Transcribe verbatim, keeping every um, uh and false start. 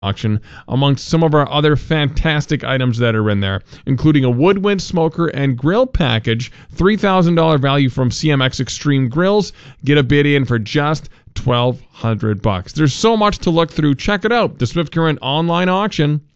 auction amongst some of our other fantastic items that are in there, including a woodwind smoker and grill package, three thousand dollars value from C M X Extreme Grills. Get a bid in for just twelve hundred bucks. There's so much to look through. Check it out, the Swift Current online auction.